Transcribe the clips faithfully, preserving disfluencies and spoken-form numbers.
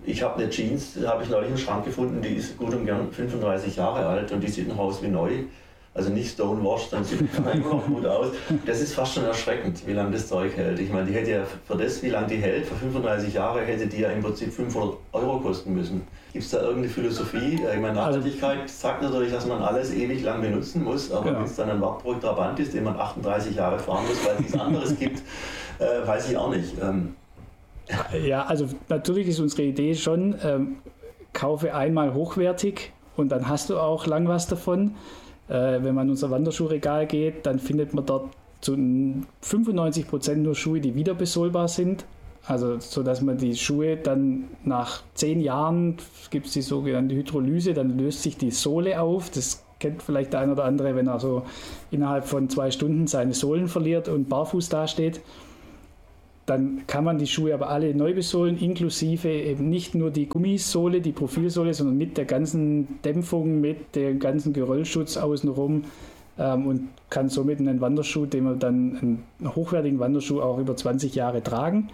ich habe eine Jeans, die habe ich neulich im Schrank gefunden, die ist gut und gern fünfunddreißig Jahre alt und die sieht noch aus wie neu. Also nicht stonewashed, dann sieht es immer noch gut aus. Das ist fast schon erschreckend, wie lange das Zeug hält. Ich meine, die hätte ja für das, wie lange die hält, für fünfunddreißig Jahre, hätte die ja im Prinzip fünfhundert Euro kosten müssen. Gibt es da irgendeine Philosophie? Ich meine, Nachhaltigkeit sagt natürlich, dass man alles ewig lang benutzen muss, aber genau. Wenn es dann ein Wartburg Trabant ist, den man achtunddreißig Jahre fahren muss, weil es nichts anderes gibt, äh, weiß ich auch nicht. Ähm. Ja, also natürlich ist unsere Idee schon, ähm, kaufe einmal hochwertig und dann hast du auch lang was davon. Wenn man in unser Wanderschuhregal geht, dann findet man dort zu fünfundneunzig Prozent nur Schuhe, die wieder besohlbar sind. Also so, dass man die Schuhe dann nach zehn Jahren, gibt es die sogenannte Hydrolyse, dann löst sich die Sohle auf. Das kennt vielleicht der ein oder andere, wenn er so innerhalb von zwei Stunden seine Sohlen verliert und barfuß dasteht. Dann kann man die Schuhe aber alle neu besohlen, inklusive eben nicht nur die Gummisohle, die Profilsohle, sondern mit der ganzen Dämpfung, mit dem ganzen Geröllschutz außenrum ähm, und kann somit einen Wanderschuh, den wir dann einen hochwertigen Wanderschuh auch über zwanzig Jahre tragen.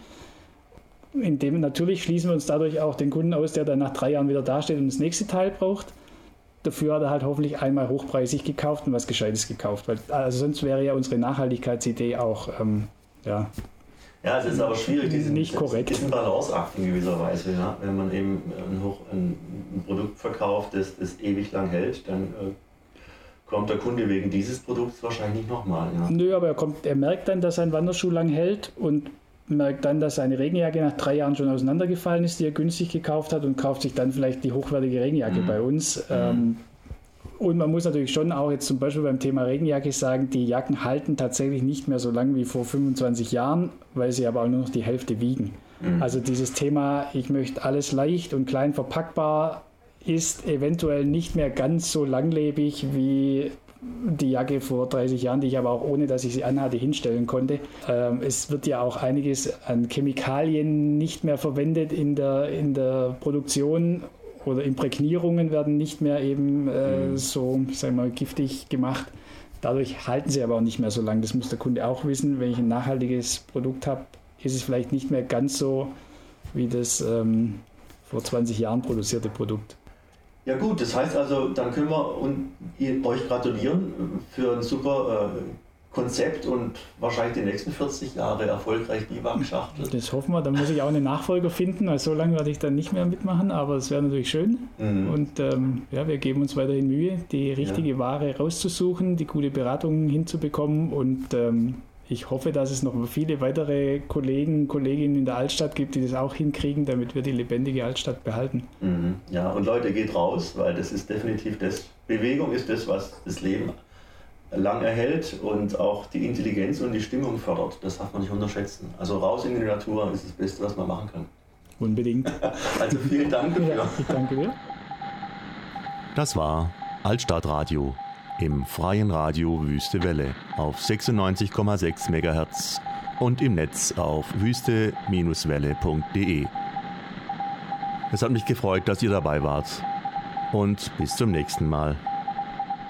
In dem natürlich schließen wir uns dadurch auch den Kunden aus, der dann nach drei Jahren wieder dasteht und das nächste Teil braucht. Dafür hat er halt hoffentlich einmal hochpreisig gekauft und was Gescheites gekauft. Weil, also sonst wäre ja unsere Nachhaltigkeitsidee auch, ähm, ja, Ja, es ist aber schwierig, diesen, nicht korrekt. diesen Balanceakt in gewisser Weise. Ja? Wenn man eben ein, Hoch, ein, ein Produkt verkauft, das, das ewig lang hält, dann äh, kommt der Kunde wegen dieses Produkts wahrscheinlich nicht nochmal. Ja? Nö, aber er, kommt, er merkt dann, dass ein Wanderschuh lang hält und merkt dann, dass seine Regenjacke nach drei Jahren schon auseinandergefallen ist, die er günstig gekauft hat und kauft sich dann vielleicht die hochwertige Regenjacke mhm. bei uns. Mhm. Ähm, Und man muss natürlich schon auch jetzt zum Beispiel beim Thema Regenjacke sagen, die Jacken halten tatsächlich nicht mehr so lang wie vor fünfundzwanzig Jahren, weil sie aber auch nur noch die Hälfte wiegen. Mhm. Also dieses Thema, ich möchte alles leicht und klein verpackbar, ist eventuell nicht mehr ganz so langlebig wie die Jacke vor dreißig Jahren, die ich aber auch ohne, dass ich sie anhatte, hinstellen konnte. Ähm, es wird ja auch einiges an Chemikalien nicht mehr verwendet in der, in der Produktion. Oder Imprägnierungen werden nicht mehr eben äh, mhm. so, sagen wir mal, giftig gemacht. Dadurch halten sie aber auch nicht mehr so lang. Das muss der Kunde auch wissen. Wenn ich ein nachhaltiges Produkt habe, ist es vielleicht nicht mehr ganz so wie das ähm, vor zwanzig Jahren produzierte Produkt. Ja gut, das heißt also, dann können wir und ihr, euch gratulieren für ein super äh, Konzept und wahrscheinlich die nächsten vierzig Jahre erfolgreich Biwakschachtel. Das hoffen wir, dann muss ich auch einen Nachfolger finden, weil so lange werde ich dann nicht mehr mitmachen, aber es wäre natürlich schön. Mhm. Und ähm, ja, wir geben uns weiterhin Mühe, die richtige ja. Ware rauszusuchen, die gute Beratung hinzubekommen und ähm, ich hoffe, dass es noch viele weitere Kollegen, Kolleginnen in der Altstadt gibt, die das auch hinkriegen, damit wir die lebendige Altstadt behalten. Mhm. Ja, und Leute, geht raus, weil das ist definitiv das, Bewegung ist das, was das Leben lang erhält und auch die Intelligenz und die Stimmung fördert. Das darf man nicht unterschätzen. Also raus in die Natur ist das Beste, was man machen kann. Unbedingt. Also vielen Dank dafür. Ja, ich danke dir. Das war Altstadtradio im freien Radio Wüste Welle auf sechsundneunzig Komma sechs Megahertz und im Netz auf wüste Bindestrich welle Punkt de. Es hat mich gefreut, dass ihr dabei wart und bis zum nächsten Mal.